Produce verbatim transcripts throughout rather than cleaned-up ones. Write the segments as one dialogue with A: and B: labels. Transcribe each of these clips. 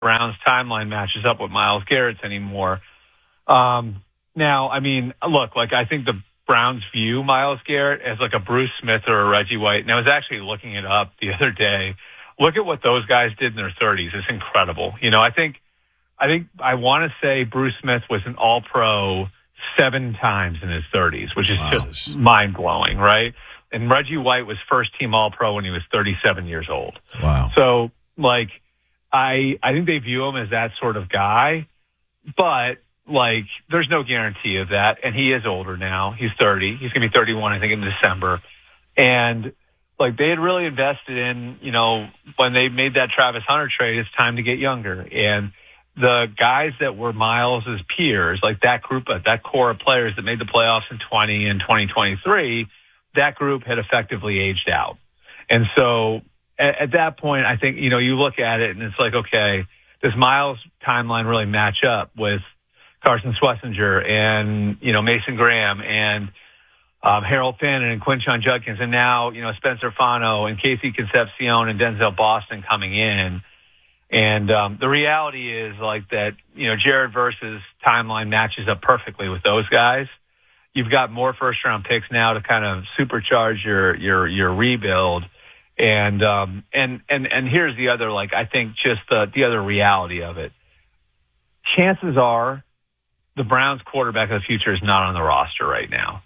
A: Browns timeline matches up with Myles Garrett's anymore. Um, now, I mean, look, like I think the Browns view Myles Garrett as like a Bruce Smith or a Reggie White. And I was actually looking it up the other day. Look at what those guys did in their thirties. It's incredible. You know, I think, I think I want to say Bruce Smith was an all-pro seven times in his thirties, which is wow. just mind-blowing, right? And Reggie White was first-team all-pro when he was thirty-seven years old.
B: Wow.
A: So, like, I I think they view him as that sort of guy, but, like, there's no guarantee of that. And he is older now. He's thirty. He's going to be thirty-one, I think, in December. And, like, they had really invested in, you know, when they made that Travis Hunter trade, it's time to get younger. And the guys that were Myles' peers, like that group, of, that core of players that made the playoffs in twenty and twenty twenty-three, that group had effectively aged out. And so at, at that point, I think, you know, you look at it and it's like, okay, does Myles' timeline really match up with Carson Schlesinger and, you know, Mason Graham and um, Harold Fannin and Quinshon Judkins and now, you know, Spencer Fano and Casey Concepcion and Denzel Boston coming in. And um, the reality is like that, you know, Jared Verse's timeline matches up perfectly with those guys. You've got more first round picks now to kind of supercharge your your your rebuild. And um and and and here's the other, like, I think just the the other reality of it. Chances are the Browns quarterback of the future is not on the roster right now.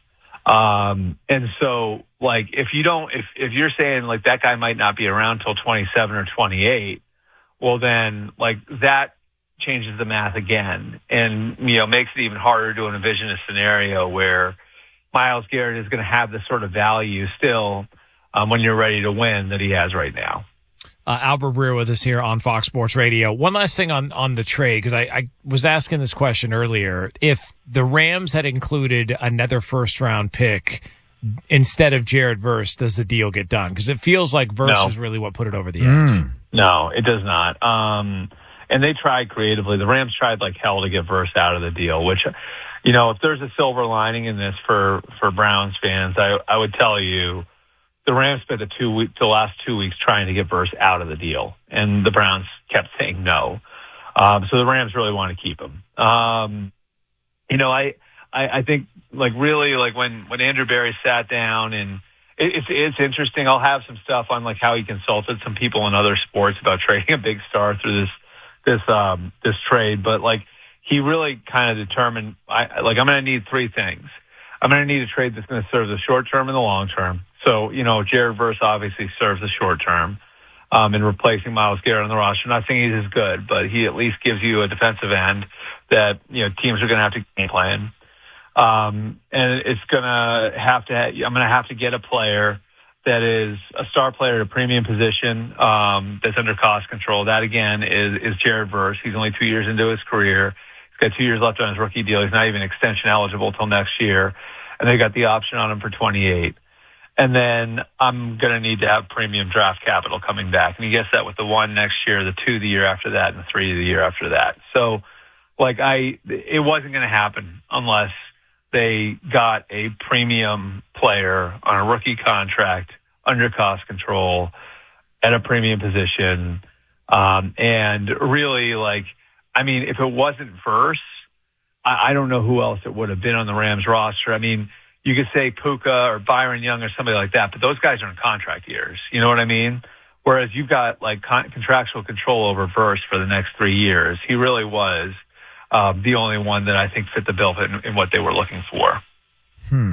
A: Um and so like if you don't if if you're saying like that guy might not be around till twenty-seven or twenty-eight, well then like that changes the math again and, you know, makes it even harder to envision a scenario where Myles Garrett is going to have the sort of value still um, when you're ready to win that he has right now.
C: Uh, Albert Breer with us here on Fox Sports Radio. One last thing on, on the trade, because I, I was asking this question earlier. If the Rams had included another first-round pick instead of Jared Verse, does the deal get done? Because it feels like Verse
A: no.
C: is really what put it over the edge.
B: Mm.
A: No, it does not. Um, and they tried creatively. The Rams tried like hell to get Verse out of the deal, which, you know, if there's a silver lining in this for, for Browns fans, I, I would tell you the Rams spent the two week, the last two weeks trying to get Verse out of the deal, and the Browns kept saying no. Um, so the Rams really want to keep him. Um, you know, I, I, I think like really like when, when Andrew Berry sat down and it, it's, it's interesting. I'll have some stuff on like how he consulted some people in other sports about trading a big star through this, this, um, this trade. But like he really kind of determined, I, like I'm going to need three things. I'm going to need a trade that's going to serve the short term and the long term. So, you know, Jared Verse obviously serves the short term um, in replacing Myles Garrett on the roster. I'm not saying he's as good, but he at least gives you a defensive end that, you know, teams are going to have to game plan. Um, and it's going to have to, I'm going to have to get a player that is a star player at a premium position um, that's under cost control. That, again, is, is Jared Verse. He's only two years into his career. He's got two years left on his rookie deal. He's not even extension eligible till next year. And they got the option on him for twenty-eight. And then I'm going to need to have premium draft capital coming back. And he gets that with the one next year, the two the year after that, and the three the year after that. So, like, I, it wasn't going to happen unless they got a premium player on a rookie contract under cost control at a premium position. Um, and really, like, I mean, if it wasn't Verse, I, I don't know who else it would have been on the Rams roster. I mean, you could say Puka or Byron Young or somebody like that, but those guys are in contract years. You know what I mean? Whereas you've got like con- contractual control over Verse for the next three years. He really was uh, the only one that I think fit the bill in, in what they were looking for.
B: Hmm.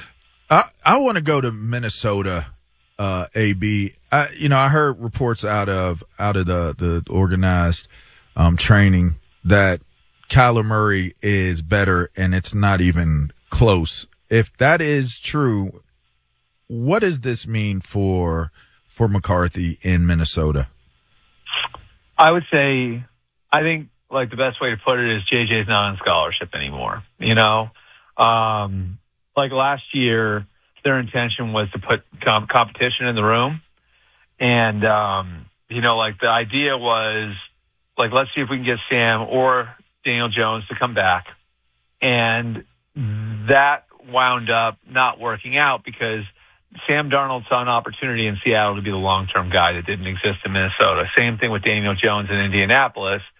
B: I I want to go to Minnesota. Uh, A B. I, you know, I heard reports out of out of the the organized um, training that Kyler Murray is better, and it's not even close. If that is true, what does this mean for for McCarthy in Minnesota?
A: I would say, I think like the best way to put it is J J's not on scholarship anymore. You know, um, like last year, their intention was to put com- competition in the room, and um, you know, like the idea was like let's see if we can get Sam or Daniel Jones to come back, and that wound up not working out because Sam Darnold saw an opportunity in Seattle to be the long-term guy that didn't exist in Minnesota. Same thing with Daniel Jones in Indianapolis.